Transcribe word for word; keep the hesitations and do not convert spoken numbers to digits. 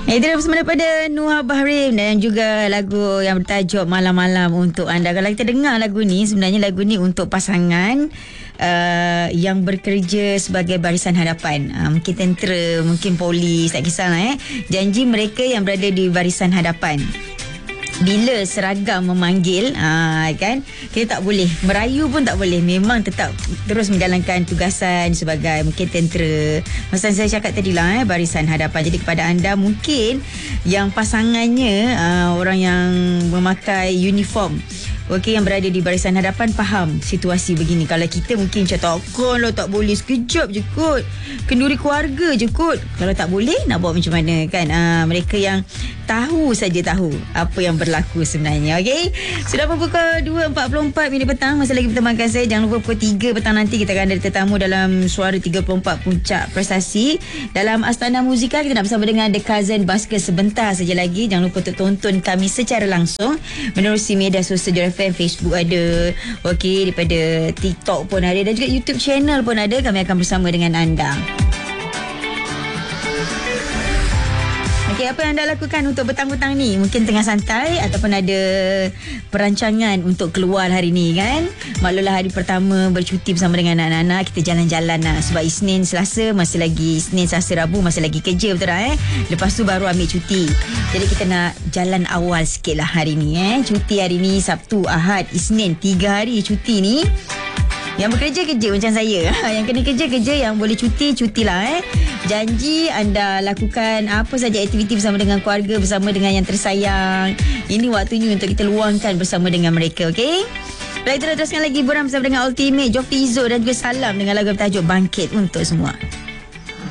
Itu bersama daripada Nuha Bahrim dan juga lagu yang bertajuk Malam-Malam untuk anda. Kalau kita dengar lagu ni, sebenarnya lagu ni untuk pasangan uh, yang bekerja sebagai barisan hadapan. Uh, mungkin tentera, mungkin polis, tak kisahlah eh. Janji mereka yang berada di barisan hadapan, bila seragam memanggil, aa, kan, kita tak boleh merayu pun tak boleh, memang tetap terus menjalankan tugasan sebagai mungkin tentera. Masa saya cakap tadi lah eh, barisan hadapan. Jadi kepada anda mungkin yang pasangannya aa, orang yang memakai uniform, okey, yang berada di barisan hadapan, faham situasi begini. Kalau kita mungkin macam takkan lah, tak boleh, sekejap je kot, kenduri keluarga je kot. Kalau tak boleh, nak buat macam mana kan? Aa, mereka yang tahu saja tahu apa yang berlaku sebenarnya. Okey, sudah pukul dua empat puluh empat minit petang. Masih lagi bertemankan saya. Jangan lupa pukul tiga petang nanti kita akan ada tetamu dalam Suara tiga puluh empat Puncak Prestasi. Dalam Astana Muzika kita nak bersama dengan The Cousin Buskers sebentar saja lagi. Jangan lupa untuk tonton kami secara langsung menerusi media sosial Jura F M. Facebook ada, okey, daripada TikTok pun ada, dan juga YouTube channel pun ada. Kami akan bersama dengan anda. Okay, apa yang anda lakukan untuk petang-petang ni? Mungkin tengah santai ataupun ada perancangan untuk keluar hari ni kan? Maklumlah hari pertama bercuti bersama dengan anak-anak, kita jalan-jalan lah. Sebab Isnin, Selasa masih lagi, Isnin, Selasa, Rabu masih lagi kerja, betul tak eh? Lepas tu baru ambil cuti. Jadi kita nak jalan awal sikit lah hari ni eh. Cuti hari ni Sabtu, Ahad, Isnin, tiga hari cuti ni. Yang bekerja kerja macam saya, yang kena kerja kerja, yang boleh cuti cutilah eh. Janji anda lakukan apa saja aktiviti bersama dengan keluarga, bersama dengan yang tersayang. Ini waktunya untuk kita luangkan bersama dengan mereka, okey? Baik, kita teruskan lagi hiburan bersama dengan Ultimate, Jofi Izzul dan juga Salam dengan lagu bertajuk Bangkit untuk semua.